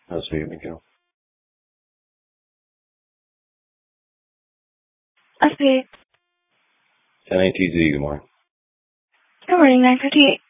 How's the evening go? SP. 10 ATZ, good morning. Good morning, 958.